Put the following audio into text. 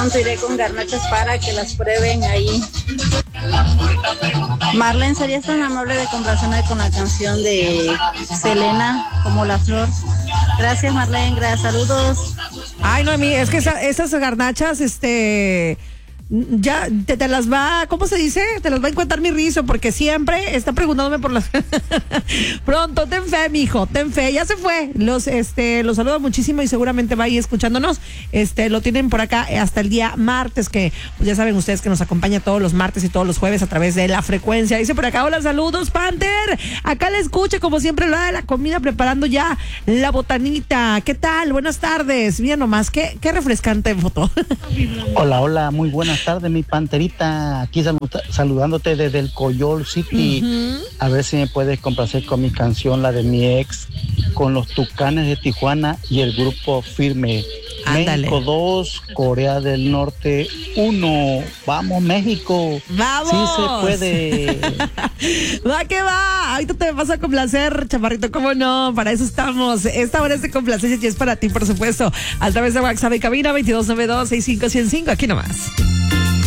pronto iré con garnachas para que las prueben ahí. Marlene, ¿serías tan amable de complacerme con la canción de Selena, Como la Flor? Gracias, Marlene, gracias, saludos. Ay, Noemí, es que esas garnachas, ya te las va, ¿cómo se dice? Te las va a encontrar mi rizo, porque siempre está preguntándome por las pronto, ten fe, mijo, ten fe, ya se fue. Los saludo muchísimo y seguramente va a ir escuchándonos. Lo tienen por acá hasta el día martes, que pues ya saben ustedes que nos acompaña todos los martes y todos los jueves a través de La Frecuencia. Dice por acá, hola, saludos, Panther. Acá la escucha, como siempre, la de la comida, preparando ya la botanita. ¿Qué tal? Buenas tardes. Mira nomás, qué refrescante foto. Hola, muy buenas tardes, mi Panterita. Aquí saludándote desde el Coyol City. A ver si me puedes complacer con mi canción, la de mi ex, con los Tucanes de Tijuana y el grupo Firme. Ándale. México 2, Corea del Norte 1. ¡Vamos, México! ¡Vamos! ¡Sí se puede! ¡Va que va! Ahorita te vas a complacer, chaparrito, ¿cómo no? Para eso estamos. Esta hora es de complacencia y es para ti, por supuesto. A través de WhatsApp y cabina 2292-65105. Aquí nomás.